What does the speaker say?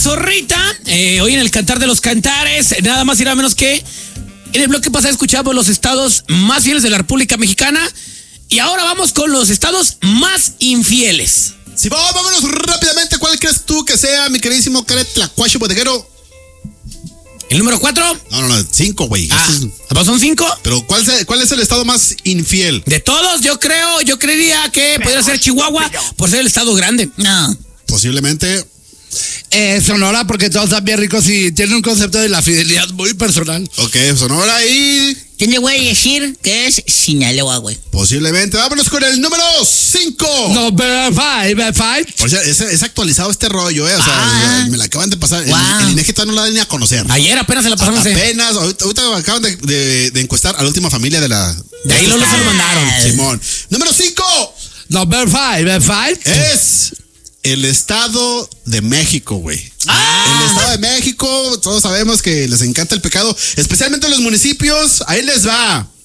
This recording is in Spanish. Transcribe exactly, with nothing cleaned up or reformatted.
Zorrita, eh, hoy en el Cantar de los Cantares, nada más y nada menos que en el bloque pasado escuchamos los estados más fieles de la República Mexicana y ahora vamos con los estados más infieles. Sí, vamos, vámonos rápidamente. ¿Cuál crees tú que sea, mi queridísimo Caret Tlacuache Bodeguero? ¿El número cuatro? No, no, no, cinco, güey. Ah, es... ¿son cinco? Pero ¿cuál, se, ¿cuál es el estado más infiel? De todos, yo creo, yo creería que podría ser Chihuahua por ser el estado grande. No. Posiblemente... Eh, Sonora, porque todos están bien ricos y tienen un concepto de la fidelidad muy personal. Ok, Sonora y... Tiene, güey, decir que es Sinaloa, güey. Posiblemente. Vámonos con el número cinco. Number five, five. Por cierto, es, es actualizado este rollo, ¿eh? O sea, Ah. me la acaban de pasar. Wow. El, el INEGI todavía no la dan ni a conocer. Ayer apenas se la pasamos. eh. Apenas, ahorita, ahorita acaban de, de, de encuestar a la última familia de la... De ahí Lolo se lo mandaron. Simón. Número cinco. Number five, five. Es el Estado de México, güey. Ah. El Estado de México, todos sabemos que les encanta el pecado, especialmente los municipios. Ahí les va.